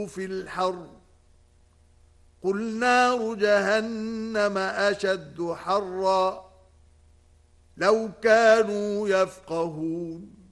كُبْكِبُوا في الحر قُلْ نَارُ جَهَنَّمَ أَشَدُّ حَرًّا لَوْ كَانُوا يَفْقَهُونَ